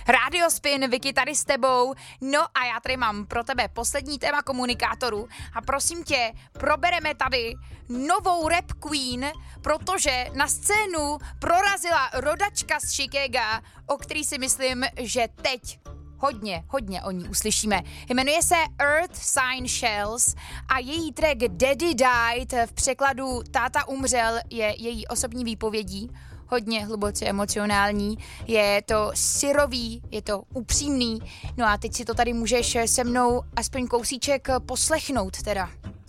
Radio Spin, Vicky tady s tebou. No a já tady mám pro tebe poslední téma komunikátoru a prosím tě, probereme tady novou rap queen, protože na scénu prorazila rodačka z Chicaga, o který si myslím, že teď hodně o ní uslyšíme. Jmenuje se Earth Sign Shells a její track Daddy Died, v překladu Táta umřel, je její osobní výpovědí. Hodně hluboce emocionální, je to syrový, je to upřímný, no a teď si to tady můžeš se mnou aspoň kousíček poslechnout teda.